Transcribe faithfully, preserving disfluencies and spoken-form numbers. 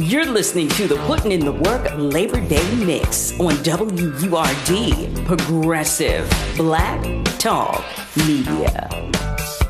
You're listening to the Putting in the Work Labor Day Mix on W U R D, Progressive Black Talk Media.